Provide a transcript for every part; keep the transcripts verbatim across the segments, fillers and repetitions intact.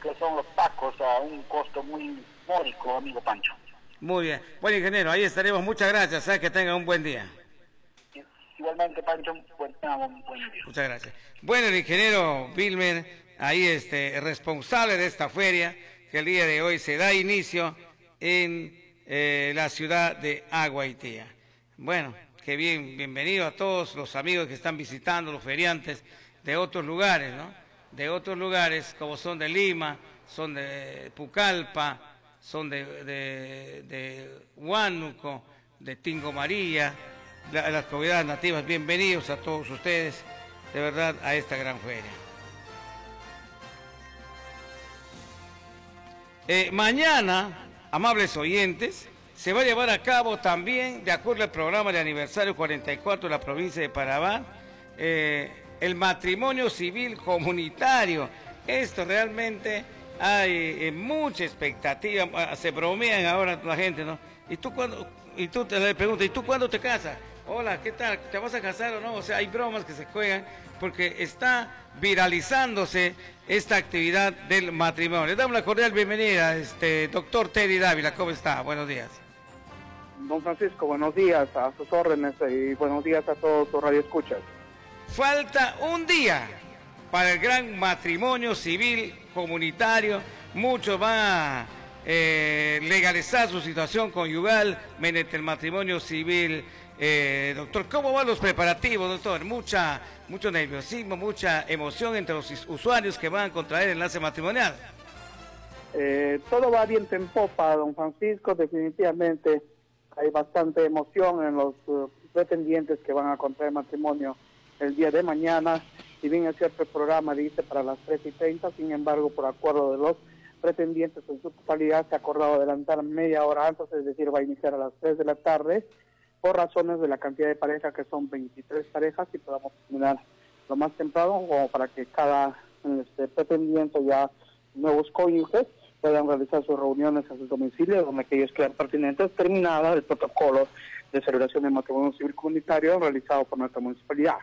que son los tacos a un costo muy módico, amigo Pancho. Muy bien. Bueno, ingeniero, ahí estaremos. Muchas gracias. ¿eh? Que tenga un buen día. Igualmente, Pancho, buen, buen, buen día. Muchas gracias. Bueno, el ingeniero Wilmer, ahí este, responsable de esta feria, que el día de hoy se da inicio en eh, la ciudad de Aguaitía. Bueno, qué bien, bienvenido a todos los amigos que están visitando, los feriantes de otros lugares, ¿no? De otros lugares, como son de Lima, son de Pucallpa, son de, de, de Huánuco, de Tingo María, la, las comunidades nativas. Bienvenidos a todos ustedes, de verdad, a esta gran feria. Eh, mañana, amables oyentes, se va a llevar a cabo también, de acuerdo al programa de aniversario cuarenta y cuatro de la provincia de Parabá, eh, el matrimonio civil comunitario. Esto realmente hay eh, mucha expectativa, se bromean ahora la gente, ¿no? ¿Y tú cuándo? Y tú te le preguntas, ¿y tú cuándo te casas? Hola, ¿qué tal? ¿Te vas a casar o no? O sea, hay bromas que se juegan porque está viralizándose esta actividad del matrimonio. Le damos la cordial bienvenida, este doctor Teddy Dávila. ¿Cómo está? Buenos días. Don Francisco, buenos días, a sus órdenes y buenos días a todos sus radioescuchas. Falta un día para el gran matrimonio civil comunitario. Muchos van a eh, legalizar su situación conyugal mediante el matrimonio civil. Eh, doctor, ¿cómo van los preparativos, doctor? Mucha, mucho nerviosismo, mucha emoción entre los usuarios que van a contraer el enlace matrimonial. Eh, todo va bien en popa, don Francisco, definitivamente hay bastante emoción en los uh, pretendientes que van a contraer matrimonio el día de mañana. Si bien es cierto, el programa dice para las tres y treinta, sin embargo, por acuerdo de los pretendientes en su totalidad, se ha acordado adelantar media hora antes, es decir, va a iniciar a las tres de la tarde, por razones de la cantidad de parejas, que son veintitrés parejas, y podamos terminar lo más temprano, como para que cada este, pretendiente, ya nuevos cónyuges, puedan realizar sus reuniones a sus domicilios, donde aquellos crean pertinentes, terminada el protocolo de celebración del matrimonio civil comunitario realizado por nuestra municipalidad.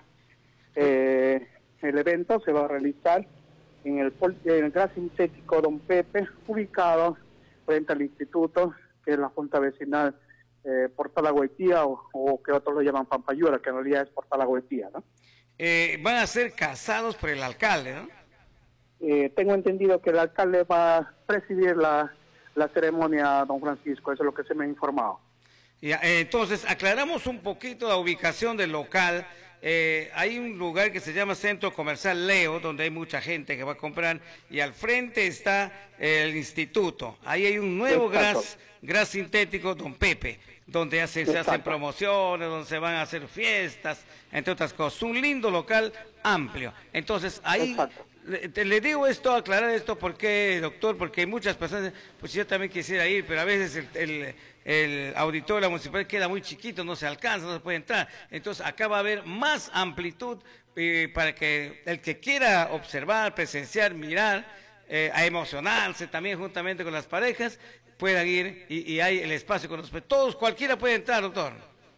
Eh, el evento se va a realizar en el, en el Gran Sintético Don Pepe, ubicado frente al instituto, que es la Junta Vecinal eh, Portal Aguaitía, o, o que otros lo llaman Pampayura, que en realidad es Portal Aguaitía, ¿no? Eh, van a ser casados por el alcalde, ¿no? Eh, tengo entendido que el alcalde va a presidir la, la ceremonia, don Francisco, eso es lo que se me ha informado. Ya, eh, entonces, aclaramos un poquito la ubicación del local. Eh, hay un lugar que se llama Centro Comercial Leo, donde hay mucha gente que va a comprar, y al frente está eh, el instituto. Ahí hay un nuevo gras, gras sintético, Don Pepe, donde hace, se hacen promociones, donde se van a hacer fiestas, entre otras cosas. Un lindo local amplio. Entonces, ahí... Le, le digo esto, aclarar esto, porque, doctor, porque hay muchas personas, pues yo también quisiera ir, pero a veces el, el, el auditorio de la municipalidad queda muy chiquito, no se alcanza, no se puede entrar. Entonces acá va a haber más amplitud eh, para que el que quiera observar, presenciar, mirar, eh, a emocionarse también juntamente con las parejas, puedan ir y, y hay el espacio con los... Todos, cualquiera puede entrar, doctor.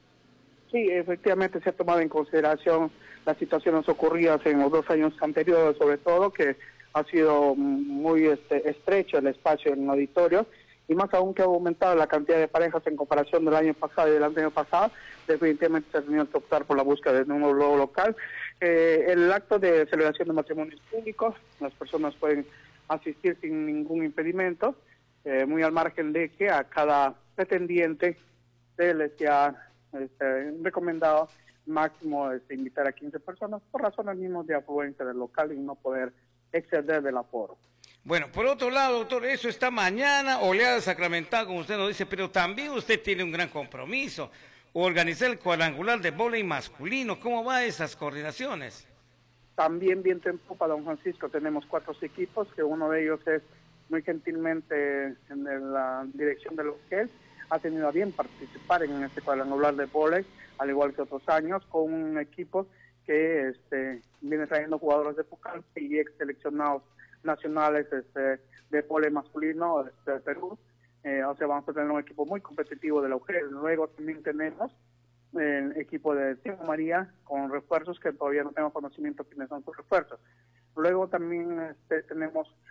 Sí, efectivamente se ha tomado en consideración las situaciones ocurridas en los dos años anteriores, sobre todo, que ha sido muy este, estrecho el espacio en el auditorio, y más aún que ha aumentado la cantidad de parejas en comparación del año pasado y del año pasado, definitivamente se ha tenido que optar por la búsqueda de un nuevo local. Eh, el acto de celebración de matrimonios públicos, las personas pueden asistir sin ningún impedimento, eh, muy al margen de que a cada pretendiente se les ha este, recomendado máximo este, invitar a quince personas por razones mismas de afluencia del local y no poder exceder del aforo. Bueno, por otro lado, doctor, eso está mañana, oleada sacramental, como usted nos dice, pero también usted tiene un gran compromiso, organizar el cuadrangular de vóley masculino. ¿Cómo va esas coordinaciones? También bien tiempo para don Francisco, tenemos cuatro equipos, que uno de ellos es muy gentilmente en la dirección de los que él ha tenido a bien participar en este cuadrangular de vóley, al igual que otros años, con un equipo que este, viene trayendo jugadores de Pucallpa y ex seleccionados nacionales este, de vóley masculino este, de Perú. Eh, o sea, vamos a tener un equipo muy competitivo de la U G E L. Luego también tenemos el equipo de Tingo María con refuerzos que todavía no tengo conocimiento quiénes son sus refuerzos. Luego también este, tenemos